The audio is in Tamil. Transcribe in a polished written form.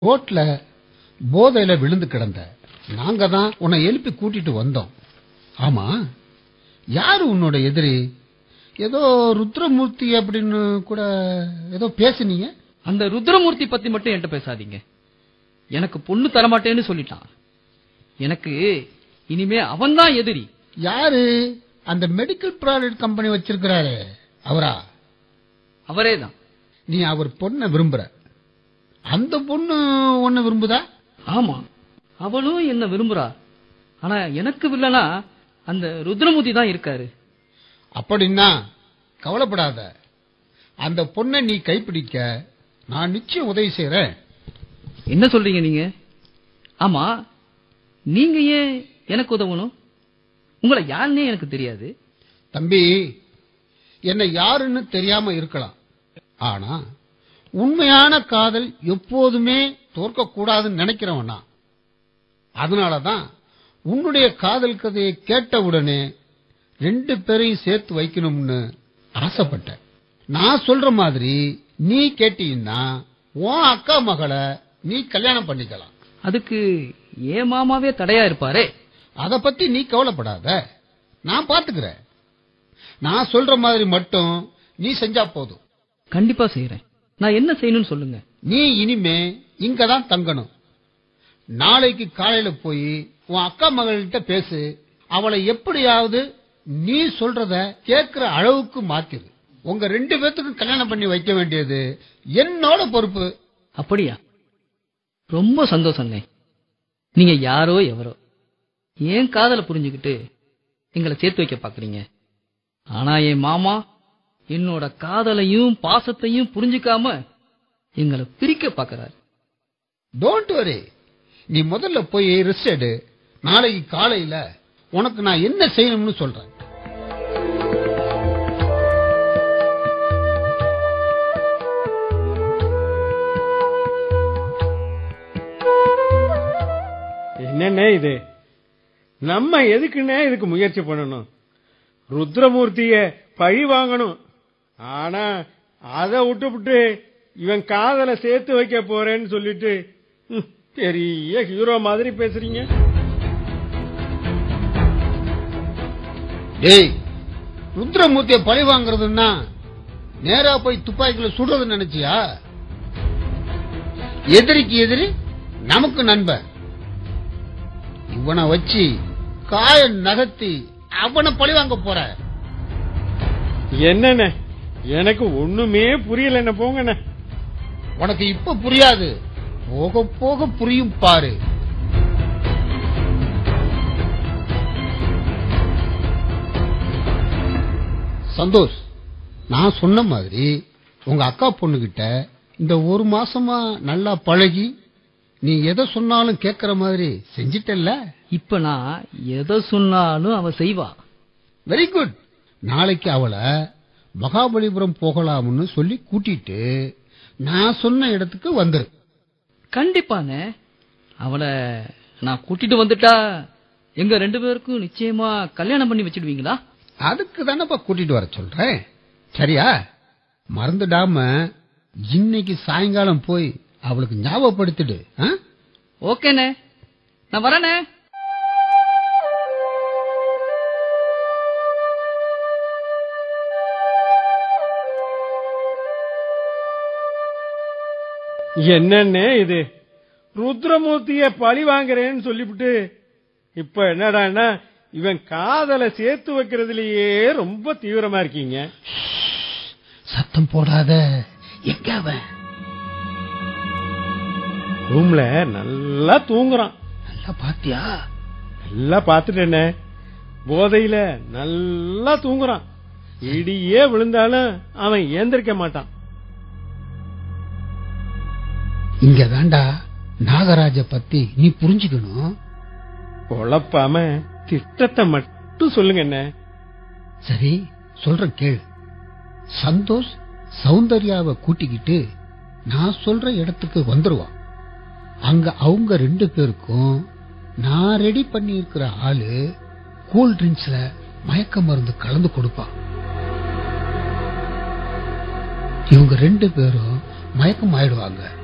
ரோட்ல போதையில விழுந்து கிடந்த. நாங்க தான் உன்னை எழுப்பி கூட்டிட்டு வந்தோம். ஆமா, யாரு உன்னோட எதிரி? ஏதோ ருத்ரமூர்த்தி அப்படின்னு கூட ஏதோ பேசுனீங்க. அந்த ருத்ரமூர்த்தி பத்தி மட்டும் என்கிட்ட பேசாதீங்க. எனக்கு பொண்ணு தரமாட்டேன்னு சொல்லிட்டான். எனக்கு இனிமே அவன் தான் எதிரி. யாரு? அந்த மெடிக்கல் ப்ராடக்ட் கம்பெனி வச்சிருக்கிறாரு அவரா? அவரே தான். நீ அவர் பொண்ணை விரும்புற, அந்த பொண்ணு உன்னை விரும்புதா? ஆமா, அவளும் என்ன விரும்புறா. ஆனா எனக்கு வில்லனா அந்த ருத்ரமூர்த்தி தான் இருக்காரு. அப்படின்னா கவலைப்படாத, அந்த பொண்ணை நீ கைப்பிடிக்க நான் நிச்சயம் உதவி செய்யறேன். என்ன சொல்றீங்க நீங்க? ஆமா, நீங்க ஏன் எனக்கு உதவணும்? உங்களை யாருன்னே எனக்கு தெரியாது. தம்பி, என்ன யாருன்னு தெரியாம இருக்கலாம், ஆனா உண்மையான காதல் எப்போதுமே தோற்க கூடாதுன்னு நினைக்கிறவனா. அதனாலதான் உன்னுடைய காதல் கதையை கேட்டவுடனே 2 பேரையும் சேர்த்து வைக்கணும்னு ஆசைப்பட்டேன். நான் சொல்ற மாதிரி நீ கேட்டீங்கன்னா உன் அக்கா மகளை நீ கல்யாணம் பண்ணிக்கலாம். அதுக்கு ஏன் மாமாவே தடையா இருப்பாரே? அத பத்தி நீ கவலைப்படாத, நான் பாத்துக்கிறேன். நான் சொல்ற மாதிரி மட்டும் நீ செஞ்சா போதும். கண்டிப்பா செய்யறேன். நான் என்ன செய்யணும்னு சொல்லுங்க. நீ இனிமே இங்கதான் தங்கணும். நாளைக்கு காலையில போய் உன் அக்கா மகள்கிட்ட பேசு. அவளை எப்படியாவது நீ சொல்றத கேட்கிற அளவுக்கு மாத்திரு. உங்க 2 பேத்துக்கும் கல்யாணம் பண்ணி வைக்க வேண்டியது என்னோட பொறுப்பு. அப்படியா? ரொம்ப சந்தோஷம். நீங்க யாரோ எவரோ ஏன் காதலை புரிஞ்சுக்கிட்டு எங்களை சேர்த்து வைக்க பாக்குறீங்க. ஆனா என் மாமா என்னோட காதலையும் பாசத்தையும் புரிஞ்சுக்காம எங்களை பிரிக்க பாக்குறாரு. டோன்ட் வரி, நீ முதல்ல போய் ரெஸ்ட் எடு. நாளைக்கு காலையில உனக்கு நான் என்ன செய்யணும்னு சொல்றேன். என்னண்ணே இது? நம்ம எதுக்குன்னே இதுக்கு முயற்சி பண்ணணும்? ருத்ரமூர்த்திய பழி வாங்கணும். ஆனா அதை விட்டுவிட்டு இவன் காதலை சேர்த்து வைக்க போறேன்னு சொல்லிட்டு பெரிய ஹீரோ மாதிரி பேசுறீங்க. டேய், ருத்ரமூர்த்திய பழி வாங்குறதுன்னா நேரா போய் துப்பாக்கில சுடுறது நினைச்சியா? எதிரிக்கு எதிரி நமக்கு நண்பன். இவனை வச்சு காய நகர்த்தி அவனை பழி வாங்க போற. என்னண்ணே, எனக்கு ஒண்ணுமே புரியல. என்ன போங்கண்ணே. உனக்கு இப்ப புரியாது, போக போக புரியும் பாரு. சந்தோஷ், நான் சொன்ன மாதிரி உங்க அக்கா பொண்ணுகிட்ட இந்த 1 மாசமா நல்லா பழகி நீ எதை சொன்னாலும் கேட்கிற மாதிரி செஞ்சிட்டல்ல. இப்ப நான் எதை சொன்னாலும் அவ செய்வா. Very good. நாளைக்கு அவளை மகாபலிபுரம் போகலாம்னு சொல்லி கூட்டிட்டு நான் சொன்ன இடத்துக்கு வந்துரு. கண்டிப்பானே. அவளை நான் கூட்டிட்டு வந்துட்டா எங்க 2 பேருக்கும் நிச்சயமா கல்யாணம் பண்ணி வச்சிடுவீங்களா? அதுக்கு தானப்பா கூட்டிட்டு வர சொல்றேன். சரியா? மறந்துடாம இன்னைக்கு சாயங்காலம் போய் அவளுக்கு ஞாபகப்படுத்திடு. ஓகேண்ணே, நான் வரேனே. என்னண்ணே இது? ருத்ரமூர்த்திய பழி வாங்குறேன்னு சொல்லிவிட்டு இப்ப என்னடான்னா இவன் காதலை சேர்த்து வைக்கிறதுலயே ரொம்ப தீவிரமா இருக்கீங்க. சத்தம் போடாத. எங்க அவன்? ரூம்ல நல்லா தூங்குறான். நல்லா பாத்தியா? நல்லா பாத்துட்டேனே. போதையில நல்லா தூங்குறான். இடியே விழுந்தாலும் அவன் ஏந்திருக்க மாட்டான். இங்க தாண்டா நாகராஜ பத்தி நீ புரிஞ்சுக்கணும். குழப்பாம திட்டத்தை மட்டும் சொல்லுங்க. என்ன? சரி, சொல்ற கேளு. சந்தோஷ் சௌந்தர்யாவை கூட்டிக்கிட்டு நான் சொல்ற இடத்துக்கு வந்துருவான். அங்க அவங்க 2 பேருக்கும் நான் ரெடி பண்ணி இருக்கிற ஆளு கூல் ட்ரிங்க்ஸ்ல மயக்க மருந்து கலந்து கொடுப்பான். இவங்க 2 பேரும் மயக்கம் ஆயிடுவாங்க.